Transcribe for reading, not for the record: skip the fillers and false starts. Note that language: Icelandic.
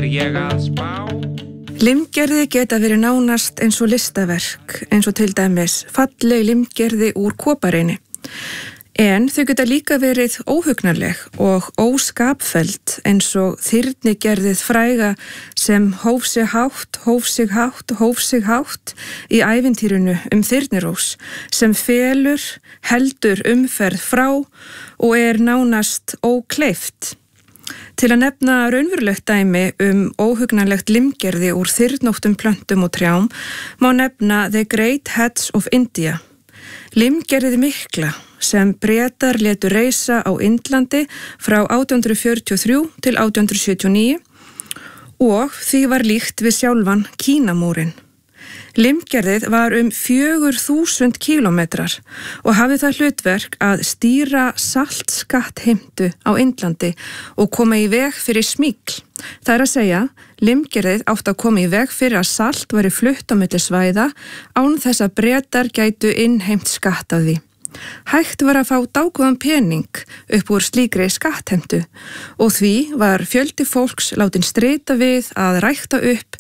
er ég að spá. Limgerði geta verið nánast eins og listaverk, eins og til dæmis falleg limgerði úr kopareini. En þau geta líka verið óhugnarleg og óskapfelld eins og þyrnigerðið fræga sem hóf sig hátt í ævintýrinu Þyrnirós sem felur, heldur umferð frá og er nánast ókleift. Til að nefna raunverulegt dæmi óhugnanlegt limgerði úr þyrnóttum plöntum og trjám má nefna The Great Heads of India. Limgerðið mikla sem Bretar létu reisa á Indlandi frá 1843 til 1879 og því var líkt við sjálfan Kínamúrinn. Limgerðið var 4.000 kílómetrar og hafði það hlutverk að stýra saltskattheimtu á Indlandi og koma í veg fyrir smygl. Það er að segja, limgerðið átti að koma í veg fyrir að salt væri flutt á milli svæða án þess að Bretar gætu innheimt skatt af því. Hægt var að fá dágóðan pening upp úr slíkri skattheimtu og því var fjöldi fólks látin strita við að rækta upp